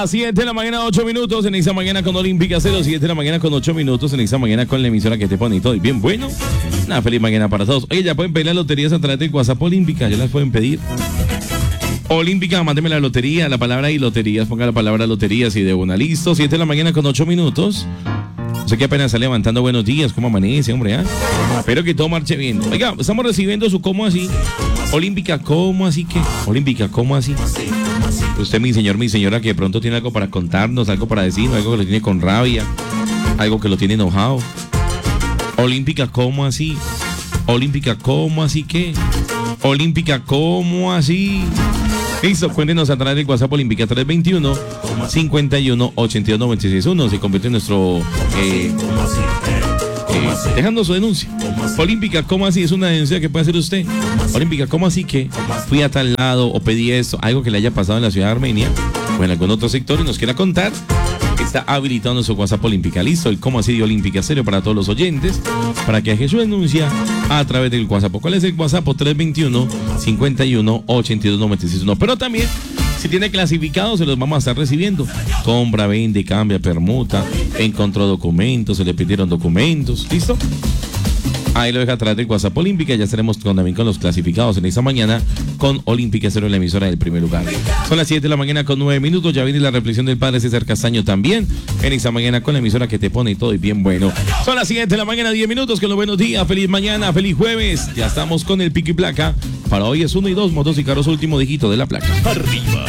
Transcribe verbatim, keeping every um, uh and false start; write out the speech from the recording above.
las siete de la mañana, ocho minutos en esa mañana con Olímpica Cero, siete de la mañana con ocho minutos en esa mañana con la emisora que te pone y todo. Y bien bueno, una feliz mañana para todos. Oye, ya pueden pedir las loterías a través del WhatsApp Olímpica, ya las pueden pedir. Olímpica, mándeme la lotería, la palabra y loterías, ponga la palabra loterías y de una, listo, siete de la mañana con ocho minutos. No sé qué apenas está levantando, buenos días, ¿cómo amanece, hombre? ¿eh? Espero que todo marche bien. Oiga, estamos recibiendo su ¿cómo así? Olímpica, ¿cómo así que? Olímpica, ¿cómo así? Usted, mi señor, mi señora, que de pronto tiene algo para contarnos, algo para decirnos, algo que lo tiene con rabia, algo que lo tiene enojado. Olímpica, ¿cómo así? Olímpica, ¿cómo así qué? Olímpica, ¿cómo así? Listo, cuéntenos a través del WhatsApp Olímpica tres veintiuno, cincuenta y uno, ochenta y dos, noventa y seis uno. Se convierte en nuestro... Eh, eh, dejando su denuncia. Olímpica, ¿cómo así? Es una denuncia que puede hacer usted. Olímpica, ¿cómo así que fui a tal lado o pedí esto? Algo que le haya pasado en la ciudad de Armenia o en algún otro sector y nos quiera contar. Está habilitado nuestro WhatsApp Olímpica. Listo, el cómo así de Olímpica Cero para todos los oyentes, para que haga su denuncia a través del WhatsApp. ¿Cuál es el WhatsApp? tres veintiuno, cincuenta y uno, ochenta y dos, noventa y seis uno. Pero también, si tiene clasificados, se los vamos a estar recibiendo. Compra, vende, cambia, permuta, encontró documentos, se le pidieron documentos. ¿Listo? Ahí lo deja atrás del WhatsApp Olímpica. Ya estaremos con, también con los clasificados en esta mañana con Olímpica Cero en la emisora del primer lugar. Son las siete de la mañana con nueve minutos. Ya viene la reflexión del padre César Castaño también en esta mañana con la emisora que te pone y todo y bien bueno. Son las siete de la mañana, diez minutos. Con los buenos días. Feliz mañana, feliz jueves. Ya estamos con el pico y placa. Para hoy es uno y dos motos y carros último dígito de la placa. Arriba.